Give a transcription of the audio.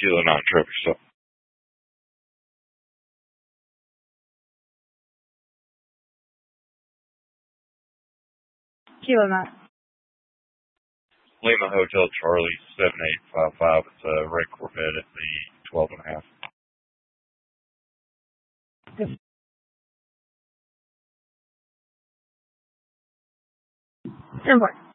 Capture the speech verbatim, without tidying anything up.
Kilo nine traffic stop. Kilo nine. Lima Hotel Charlie seven eight five five. It's a red Corvette at the twelve and a half. Ten four.